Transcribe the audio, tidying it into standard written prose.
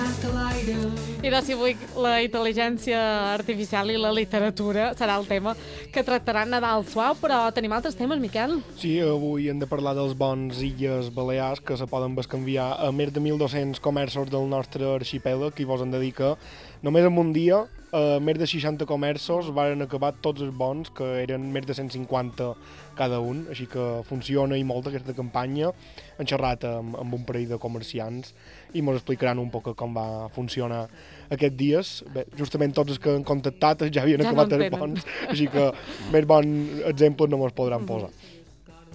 I doncs si avui la intel·ligència artificial i la literatura serà el tema que tractaran Nadal Suau, però tenim altres temes, Miquel. Sí, avui hem de parlar dels bons Illes Balears que se poden bescanviar a més de 1.200 comerços del nostre arxipèlag i vos en dedica només en un dia. Més de 60 comerços varen acabar tots els bons, que eren més de 150 cada un, així que funciona i molt aquesta campanya. Han xerrat amb un parell de comerciants i ens explicaran un poc com va funcionar aquests dies. Bé, justament tots els que han contactat ja havien acabat els bons, així que més bon exemple no ens podran posar.